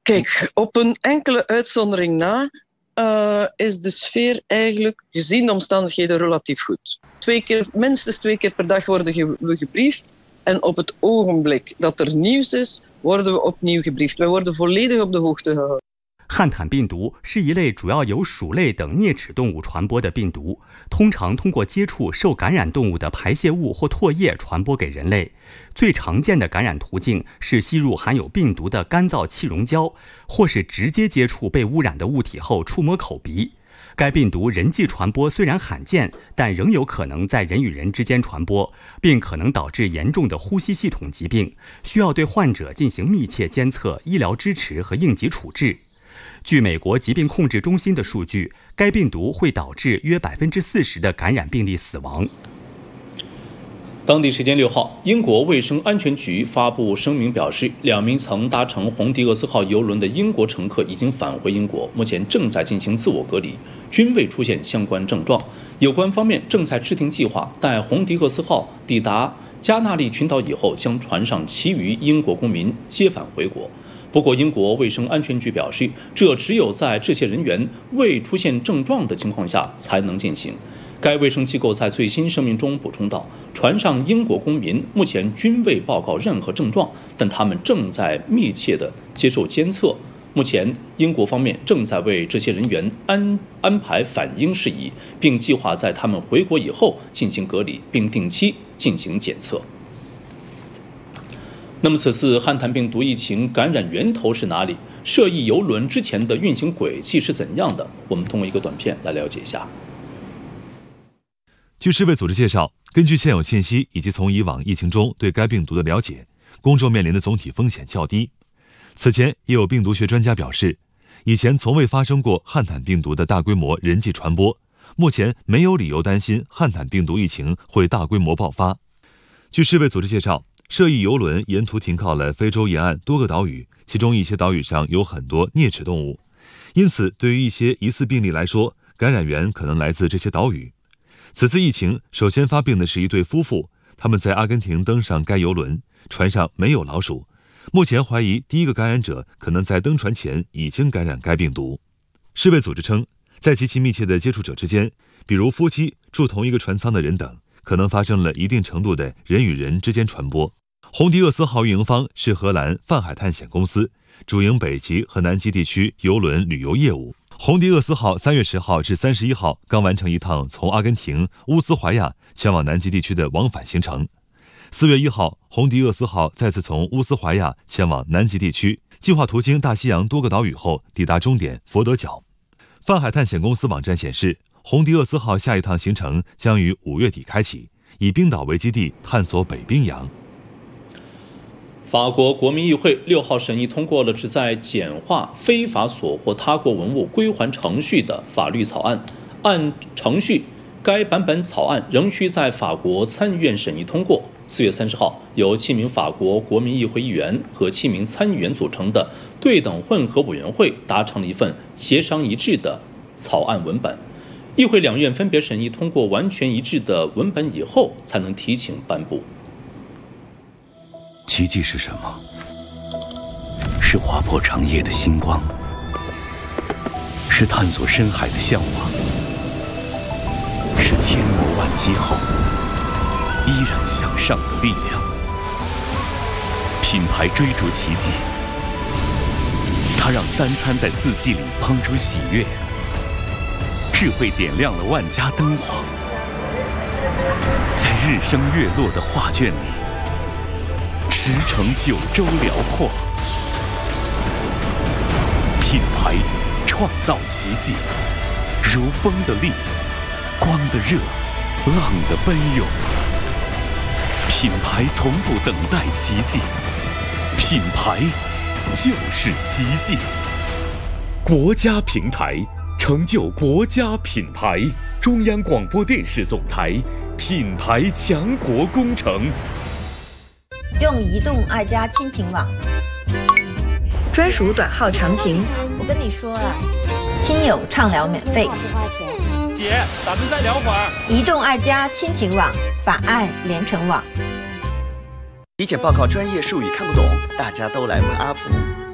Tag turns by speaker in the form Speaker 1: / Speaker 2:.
Speaker 1: Kijk, op een enkele uitzondering na is de sfeer eigenlijk, gezien de omstandigheden, relatief goed. Minstens 2 keer per dag worden we gebriefd. En op het ogenblik dat er nieuws is, worden we opnieuw gebriefd. Wij worden volledig op de hoogte gehouden。
Speaker 2: 汉坦病毒是一类主要由鼠类等啮齿动物传播的病毒，通常通过接触受感染动物的排泄物或唾液传播给人类。最常见的感染途径是吸入含有病毒的干燥气溶胶，或是直接接触被污染的物体后触摸口鼻。该病毒人际传播虽然罕见，但仍有可能在人与人之间传播，并可能导致严重的呼吸系统疾病，需要对患者进行密切监测、医疗支持和应急处置。据美国疾病控制中心的数据，该病毒会导致约40%的感染病例死亡。
Speaker 3: 当地时间6号，英国卫生安全局发布声明表示，2名曾搭乘红迪厄斯号邮轮的英国乘客已经返回英国，目前正在进行自我隔离，均未出现相关症状。有关方面正在制定计划，待红迪厄斯号抵达加那利群岛以后，将船上其余英国公民接返回国。不过，英国卫生安全局表示，这只有在这些人员未出现症状的情况下才能进行。该卫生机构在最新声明中补充道，船上英国公民目前均未报告任何症状，但他们正在密切地接受监测。目前，英国方面正在为这些人员安排返英事宜，并计划在他们回国以后进行隔离，并定期进行检测。那么，此次汉坦病毒疫情感染源头是哪里？涉疫邮轮之前的运行轨迹是怎样的？我们通过一个短片来了解一下。
Speaker 4: 据世卫组织介绍，根据现有信息以及从以往疫情中对该病毒的了解，公众面临的总体风险较低。此前也有病毒学专家表示，以前从未发生过汉坦病毒的大规模人际传播，目前没有理由担心汉坦病毒疫情会大规模爆发。据世卫组织介绍，涉疫邮轮沿途停靠了非洲沿岸多个岛屿，其中一些岛屿上有很多啮齿动物，因此对于一些疑似病例来说，感染源可能来自这些岛屿。此次疫情首先发病的是一对夫妇，他们在阿根廷登上该邮轮，船上没有老鼠。目前怀疑第一个感染者可能在登船前已经感染该病毒。世卫组织称，在极其密切的接触者之间，比如夫妻、住同一个船舱的人等，可能发生了一定程度的人与人之间传播。红迪厄斯号运营方是荷兰泛海探险公司，主营北极和南极地区邮轮旅游业务。红迪厄斯号3月10号至31号刚完成一趟从阿根廷乌斯怀亚前往南极地区的往返行程。4月1号，红迪厄斯号再次从乌斯怀亚前往南极地区，计划途经大西洋多个岛屿后抵达终点佛得角。泛海探险公司网站显示，红迪厄斯号下一趟行程将于5月底开启，以冰岛为基地探索北冰洋。
Speaker 3: 法国国民议会6号审议通过了旨在简化非法索获他国文物归还程序的法律草案。按程序，该版本草案仍需在法国参议院审议通过。4月30号，由7名法国国民议会议员和7名参议员组成的对等混合委员会达成了一份协商一致的草案文本。议会两院分别审议通过完全一致的文本以后，才能提请颁布。
Speaker 5: 奇迹是什么？是划破长夜的星光，是探索深海的向往，是千磨万击后依然向上的力量。品牌追逐奇迹，它让3餐在4季里烹出喜悦，智慧点亮了万家灯火，在日升月落的画卷里驰骋9州辽阔。品牌创造奇迹，如风的力，光的热，浪的奔涌。品牌从不等待奇迹，品牌就是奇迹。国家平台成就国家品牌，中央广播电视总台品牌强国工程。
Speaker 6: 用移动爱家亲情网，
Speaker 7: 专属短号长情。
Speaker 6: 我跟你说了，亲友畅聊免费。
Speaker 8: 姐，咱们再聊会儿。
Speaker 6: 移动爱家亲情网，把爱连成网。
Speaker 9: 体检报告专业术语看不懂，大家都来问阿福。